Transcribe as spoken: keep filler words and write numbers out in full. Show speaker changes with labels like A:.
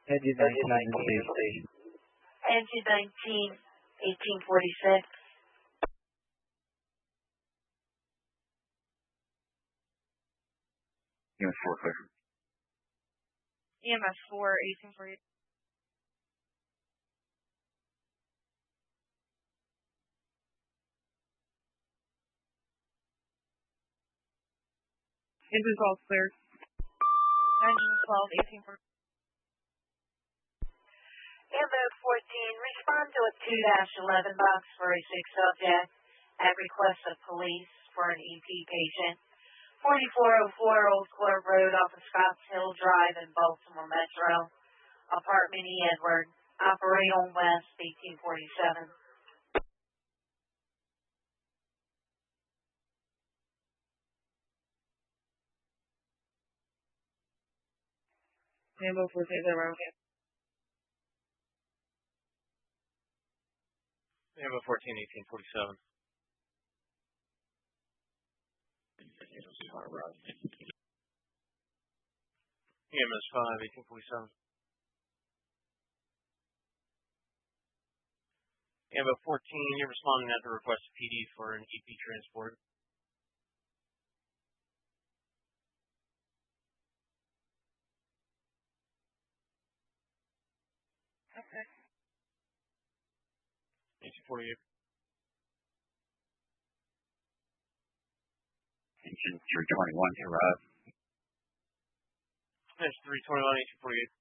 A: Engine nineteen station.
B: Engine nineteen, eighteen forty-six.
C: E M S four clear.
D: E M S four, eighteen forty-eight. Engine twelve clear. Engine twelve, eighteen forty.
B: Ambo fourteen, respond to a two dash eleven box for a sick subject at request of police for an E P patient. forty-four oh four Old Court Road off of Scotts Hill Drive in Baltimore Metro. Apartment E. Edward. Operate on West, eighteen forty-seven.
D: Ambo fourteen, zero.
E: Ambo fourteen, eighteen forty-seven. E M S five, eighteen forty-seven. Ambo fourteen, you're responding at the request of P D for an E P transport.
D: Okay.
E: eighteen forty-eight.
C: Engine three twenty-one to arrive.
E: Engine three twenty-one, eighteen forty-eight.